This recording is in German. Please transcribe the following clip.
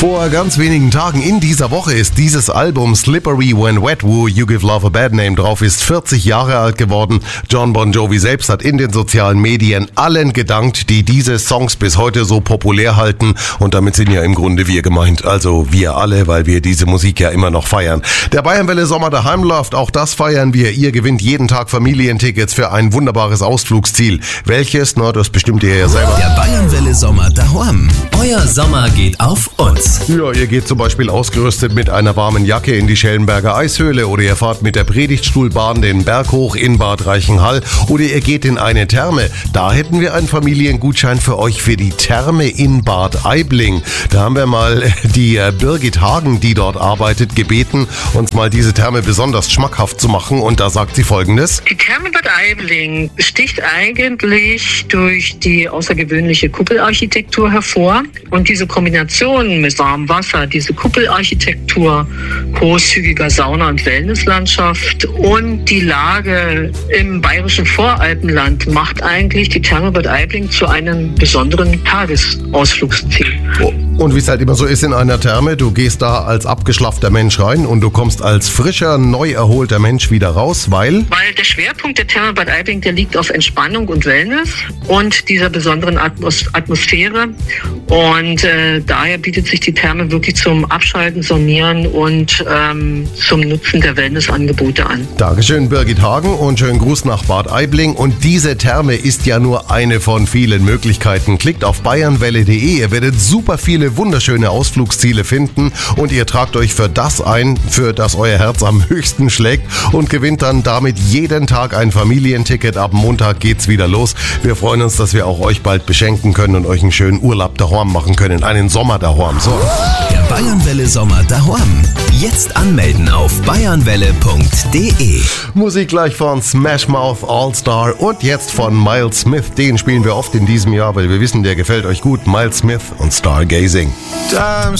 Vor ganz wenigen Tagen in dieser Woche ist dieses Album Slippery When Wet, wo You Give Love a Bad Name drauf ist, 40 Jahre alt geworden. John Bon Jovi selbst hat in den sozialen Medien allen gedankt, die diese Songs bis heute so populär halten. Und damit sind ja im Grunde wir gemeint. Also wir alle, weil wir diese Musik ja immer noch feiern. Der Bayernwelle Sommer daheim läuft, auch das feiern wir. Ihr gewinnt jeden Tag Familientickets für ein wunderbares Ausflugsziel. Welches? Na, das bestimmt ihr ja selber. Der Bayernwelle Sommer daheim. Euer Sommer geht auf uns. Ja, ihr geht zum Beispiel ausgerüstet mit einer warmen Jacke in die Schellenberger Eishöhle oder ihr fahrt mit der Predigtstuhlbahn den Berg hoch in Bad Reichenhall oder ihr geht in eine Therme. Da hätten wir einen Familiengutschein für euch für die Therme in Bad Aibling. Da haben wir mal die Birgit Hagen, die dort arbeitet, gebeten, uns mal diese Therme besonders schmackhaft zu machen und da sagt sie Folgendes. Die Therme Bad Aibling sticht eigentlich durch die außergewöhnliche Kuppelarchitektur hervor und diese Kombination mit warmem Wasser, diese Kuppelarchitektur, großzügiger Sauna- und Wellnesslandschaft und die Lage im bayerischen Voralpenland macht eigentlich die Therme Bad Aibling zu einem besonderen Tagesausflugsziel. Und wie es halt immer so ist in einer Therme, du gehst da als abgeschlaffter Mensch rein und du kommst als frischer, neu erholter Mensch wieder raus, weil der Schwerpunkt der Therme Bad Aibling, der liegt auf Entspannung und Wellness und dieser besonderen Atmosphäre und daher bietet sich die Therme wirklich zum Abschalten, Sonieren und zum Nutzen der Wellnessangebote an. Dankeschön, Birgit Hagen, und schönen Gruß nach Bad Aibling. Und diese Therme ist ja nur eine von vielen Möglichkeiten. Klickt auf bayernwelle.de, ihr werdet super viele wunderschöne Ausflugsziele finden und ihr tragt euch für das ein, für das euer Herz am höchsten schlägt und gewinnt dann damit jeden Tag ein Familienticket. Ab Montag geht's wieder los. Wir freuen uns, dass wir auch euch bald beschenken können und euch einen schönen Urlaub daheim machen können, einen Sommer daheim. So. Der Bayernwelle Sommer daheim. Jetzt anmelden auf bayernwelle.de. Musik gleich von Smash Mouth All Star und jetzt von Miles Smith. Den spielen wir oft in diesem Jahr, weil wir wissen, der gefällt euch gut. Miles Smith und Stargazing. Time